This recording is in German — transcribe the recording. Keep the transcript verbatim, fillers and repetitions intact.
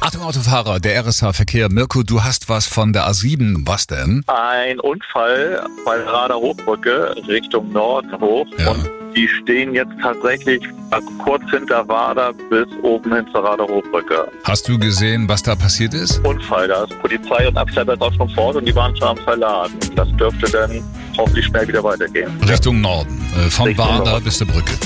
Achtung Autofahrer, der R S H-Verkehr. Mirko, du hast was von der A sieben. Was denn? Ein Unfall bei der Rader Hochbrücke Richtung Norden hoch. Ja. Und die stehen jetzt tatsächlich kurz hinter Wader bis oben hin zur Rader Hochbrücke. Hast du gesehen, was da passiert ist? Unfall, da ist Polizei und Abschlepper auch schon fort und die waren schon am Verladen. Das dürfte dann hoffentlich schnell wieder weitergehen. Richtung Norden, äh, von Richtung Wader Norden. bis zur Brücke.